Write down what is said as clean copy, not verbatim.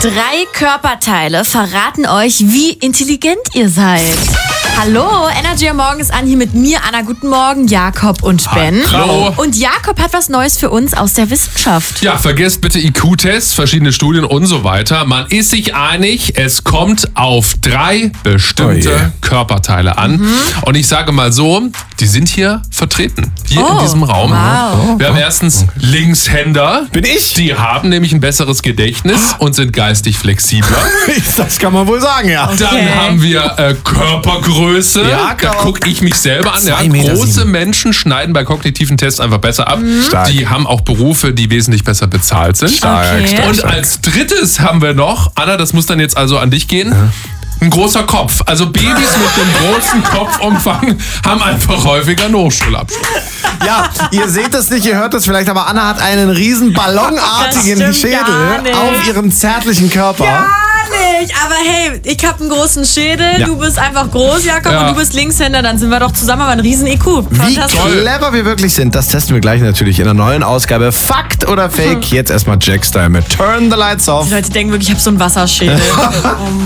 3 Körperteile verraten euch, wie intelligent ihr seid. Hallo, Energy am Morgen ist an, hier mit mir, Anna. Guten Morgen, Jakob und Ben. Hallo. Und Jakob hat was Neues für uns aus der Wissenschaft. Ja, vergesst bitte IQ-Tests, verschiedene Studien und so weiter. Man ist sich einig, es kommt auf 3 bestimmte Körperteile an. Und ich sage mal so, die sind hier vertreten. Hier in diesem Raum. Wow. Wir haben erstens Linkshänder. Bin ich? Die haben nämlich ein besseres Gedächtnis und sind geistig flexibler. Das kann man wohl sagen, ja. Dann haben wir Körpergröße. Ja, Da gucke ich mich selber an. Ja, 2,7 Meter. große Menschen schneiden bei kognitiven Tests einfach besser ab. Stark. Die haben auch Berufe, die wesentlich besser bezahlt sind. Okay. Und als drittes haben wir noch, Anna, das muss dann jetzt also an dich gehen, ein großer Kopf. Also Babys mit einem großen Kopfumfang haben einfach häufiger einen Hochschulabschluss. Ja, ihr seht es nicht, ihr hört es vielleicht, aber Anna hat einen riesen ballonartigen Das stimmt gar Schädel nicht. auf ihrem zärtlichen Körper. Nicht, aber hey, ich habe einen großen Schädel, Ja. du bist einfach groß, Jakob, Ja. und du bist Linkshänder, dann sind wir doch zusammen aber ein riesen IQ. Wie Fantastisch. clever wir wirklich sind, das testen wir gleich natürlich in einer neuen Ausgabe Fakt oder Fake. Jetzt erstmal Jack Style mit Turn the Lights Off. Die Leute denken wirklich, ich habe so einen Wasserschädel. Oh